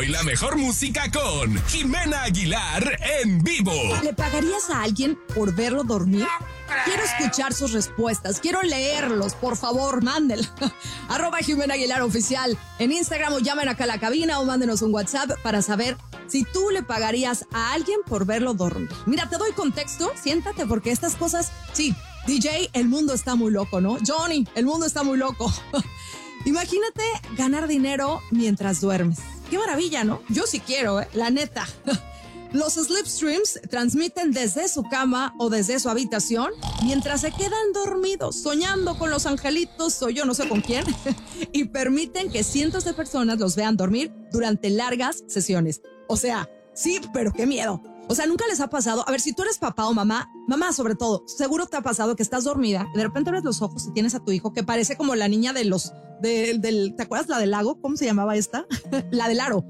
y la mejor música con Jimena Aguilar en vivo. ¿Le pagarías a alguien por verlo dormir? Quiero escuchar sus respuestas, quiero leerlos, por favor, mándenlo. @Jimena Aguilar Oficial en Instagram, o llamen acá a la cabina o mándenos un WhatsApp para saber si tú le pagarías a alguien por verlo dormir. Mira, te doy contexto, siéntate, porque estas cosas, sí, DJ, el mundo está muy loco, ¿no? Johnny, el mundo está muy loco. Imagínate ganar dinero mientras duermes. Qué maravilla, ¿no? Yo sí quiero, la neta. Los slipstreams transmiten desde su cama o desde su habitación mientras se quedan dormidos, soñando con los angelitos o yo no sé con quién, y permiten que cientos de personas los vean dormir durante largas sesiones. O sea, sí, pero qué miedo. O sea, ¿nunca les ha pasado? A ver, si tú eres papá o mamá sobre todo, seguro te ha pasado que estás dormida y de repente abres los ojos y tienes a tu hijo que parece como la niña de ¿te acuerdas la del lago? ¿Cómo se llamaba esta? La del aro,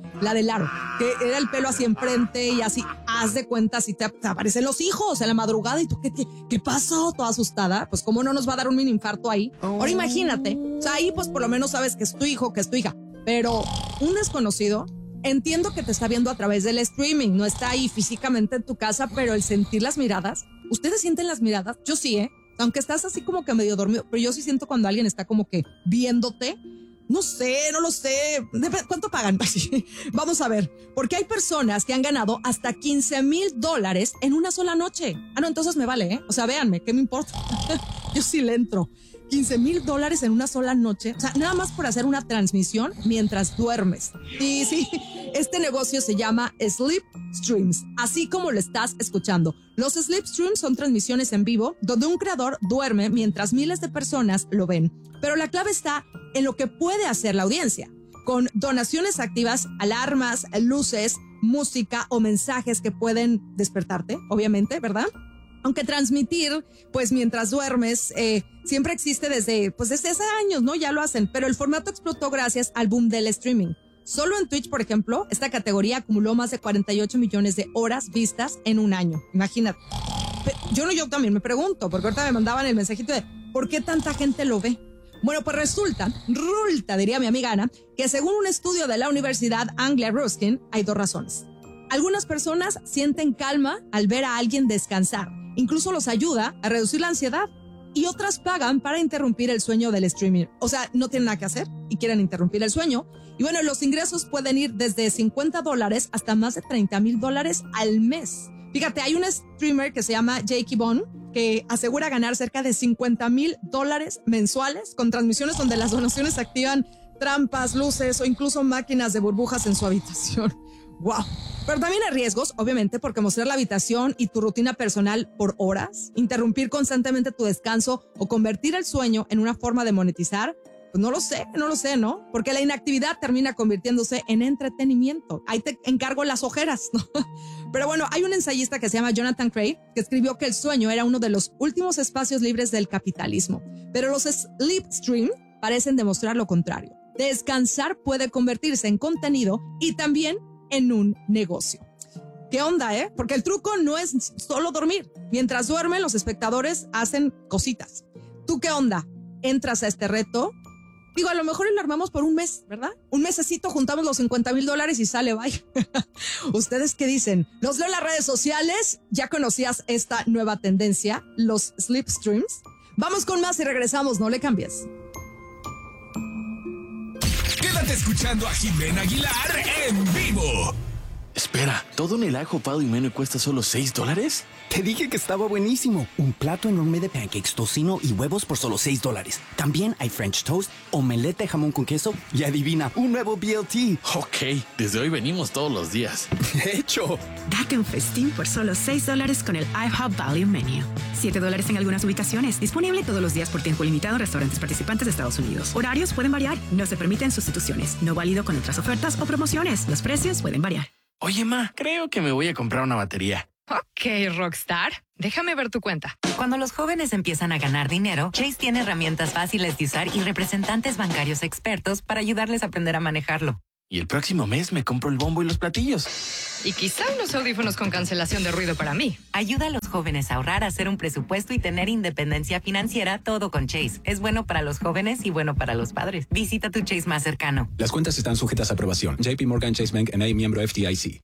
que era el pelo así enfrente y así, haz de cuenta, si te aparecen los hijos en la madrugada y tú, ¿qué pasó? Toda asustada, pues cómo no nos va a dar un mini infarto ahí. Ahora imagínate, o sea, ahí pues por lo menos sabes que es tu hijo, que es tu hija, pero un desconocido. Entiendo que te está viendo a través del streaming, no está ahí físicamente en tu casa, pero el sentir las miradas, ¿ustedes sienten las miradas? Yo sí, aunque estás así como que medio dormido, pero yo sí siento cuando alguien está como que viéndote. No lo sé. ¿Cuánto pagan? Vamos a ver, porque hay personas que han ganado hasta $15,000 en una sola noche. No, entonces me vale, O sea, véanme, ¿qué me importa? Yo sí le entro. $15,000 en una sola noche, o sea, nada más por hacer una transmisión mientras duermes. Y sí, este negocio se llama Sleep Streams, así como lo estás escuchando. Los Sleep Streams son transmisiones en vivo donde un creador duerme mientras miles de personas lo ven. Pero la clave está en lo que puede hacer la audiencia, con donaciones activas, alarmas, luces, música o mensajes que pueden despertarte, obviamente, ¿verdad? Aunque transmitir, pues mientras duermes, siempre existe desde hace años, ¿no? Ya lo hacen, pero el formato explotó gracias al boom del streaming. Solo en Twitch, por ejemplo, esta categoría acumuló más de 48 millones de horas vistas en un año. Imagínate. Yo también me pregunto, porque ahorita me mandaban el mensajito de ¿por qué tanta gente lo ve? Bueno, pues resulta, diría mi amiga Ana, que según un estudio de la Universidad Anglia Ruskin, hay 2 razones. Algunas personas sienten calma al ver a alguien descansar. Incluso los ayuda a reducir la ansiedad, y otras pagan para interrumpir el sueño del streaming. O sea, no tienen nada que hacer y quieren interrumpir el sueño. Y bueno, los ingresos pueden ir desde $50 hasta más de $30,000 al mes. Fíjate, hay un streamer que se llama Jakey Bond que asegura ganar cerca de $50,000 mensuales con transmisiones donde las donaciones activan trampas, luces o incluso máquinas de burbujas en su habitación. ¡Wow! Pero también hay riesgos, obviamente, porque mostrar la habitación y tu rutina personal por horas, interrumpir constantemente tu descanso o convertir el sueño en una forma de monetizar, pues no lo sé, ¿no? Porque la inactividad termina convirtiéndose en entretenimiento. Ahí te encargo las ojeras, ¿no? Pero bueno, hay un ensayista que se llama Jonathan Craig que escribió que el sueño era uno de los últimos espacios libres del capitalismo. Pero los sleep stream parecen demostrar lo contrario. Descansar puede convertirse en contenido y también en un negocio. ¿Qué onda, Porque el truco no es solo dormir. Mientras duermen, los espectadores hacen cositas. ¿Tú qué onda? ¿Entras a este reto? Digo, a lo mejor lo armamos por un mes, ¿verdad? Un mesecito, juntamos los $50,000 y sale, bye. ¿Ustedes qué dicen? Los leo en las redes sociales. ¿Ya conocías esta nueva tendencia? Los sleep streams. Vamos con más y regresamos, no le cambies. Quédate escuchando a Jimena Aguilar en vivo. Espera, ¿todo en el ajo Pal y Menú cuesta solo $6? Te dije que estaba buenísimo. Un plato enorme de pancakes, tocino y huevos por solo $6. También hay French toast, omelette de jamón con queso y adivina, un nuevo BLT. Ok, desde hoy venimos todos los días. ¡Hecho! Date un festín por solo $6 con el IHOP Value Menu. $7 en algunas ubicaciones. Disponible todos los días por tiempo limitado en restaurantes participantes de Estados Unidos. Horarios pueden variar. No se permiten sustituciones. No válido con otras ofertas o promociones. Los precios pueden variar. Oye, ma, creo que me voy a comprar una batería. Ok, Rockstar. Déjame ver tu cuenta. Cuando los jóvenes empiezan a ganar dinero, Chase tiene herramientas fáciles de usar y representantes bancarios expertos para ayudarles a aprender a manejarlo. Y el próximo mes me compro el bombo y los platillos. Y quizá unos audífonos con cancelación de ruido para mí. Ayuda a los jóvenes a ahorrar, a hacer un presupuesto y tener independencia financiera, todo con Chase. Es bueno para los jóvenes y bueno para los padres. Visita tu Chase más cercano. Las cuentas están sujetas a aprobación. JP Morgan Chase Bank N.A., miembro FDIC.